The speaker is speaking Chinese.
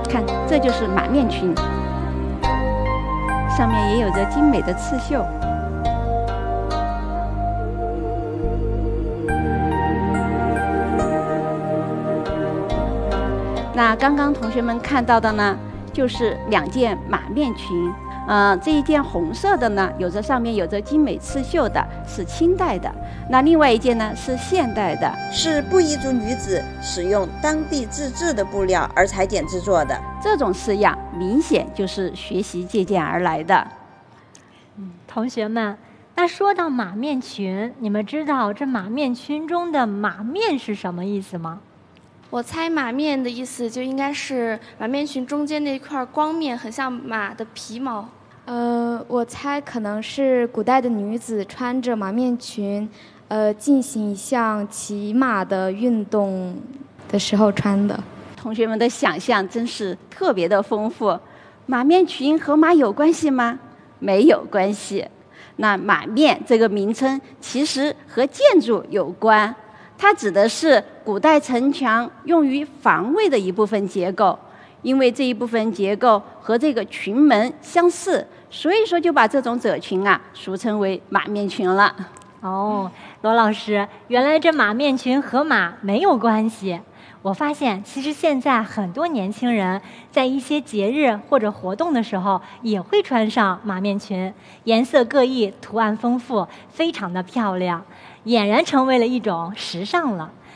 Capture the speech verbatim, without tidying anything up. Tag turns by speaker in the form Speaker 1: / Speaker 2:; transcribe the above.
Speaker 1: 看，这就是马面裙，上面也有着精美的刺绣。那刚刚同学们看到的呢，就是两件马面裙。呃，这一件红色的呢，有着上面有着精美刺绣的，是清代的。那另外一件呢，是现代的，
Speaker 2: 是布依族女子使用当地自制的布料而裁剪制作的。
Speaker 1: 这种式样明显就是学习借鉴而来的。
Speaker 3: 嗯，同学们，那说到马面裙，你们知道这马面裙中的马面是什么意思吗？
Speaker 4: 我猜马面的意思就应该是马面裙中间那块光面，很像马的皮毛。
Speaker 5: 呃，我猜可能是古代的女子穿着马面裙，呃，进行一项骑马的运动的时候穿的。
Speaker 1: 同学们的想象真是特别的丰富。马面裙和马有关系吗？没有关系。那马面这个名称其实和建筑有关，它指的是古代城墙用于防卫的一部分结构，因为这一部分结构和这个裙门相似，所以说就把这种褶裙啊俗称为马面裙了。
Speaker 3: 哦，罗老师，原来这马面裙和马没有关系。我发现其实现在很多年轻人在一些节日或者活动的时候也会穿上马面裙，颜色各异，图案丰富，非常的漂亮，俨然成为了一种时尚了。